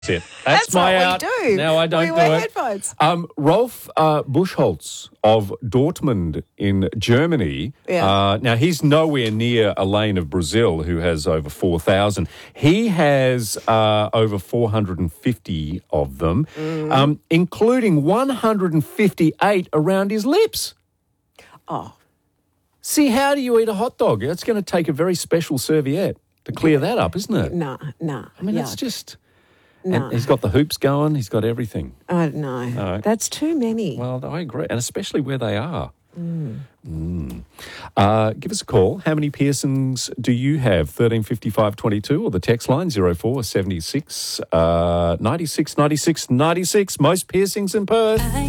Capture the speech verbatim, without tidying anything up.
That's it. That's, That's my what out. we do. Now I don't we do wear it. headphones. Um, Rolf uh, Buchholz of Dortmund in Germany. Yeah. Uh, now, he's nowhere near Elaine of Brazil, who has over four thousand. He has uh, over four hundred fifty of them, Mm. um, including one hundred fifty-eight around his lips. Oh, See, how do you eat a hot dog? It's going to take a very special serviette to clear that up, isn't it? no, no. I mean, it's yuck. just... No. And he's got the hoops going. He's got everything. I don't know. No. That's too many. Well, I agree, and especially where they are. Mm. Mm. Uh, give us a call. How many piercings do you have? thirteen fifty-five twenty-two or the text line zero four seventy-six uh, ninety-six ninety-six ninety-six. Most piercings in Perth.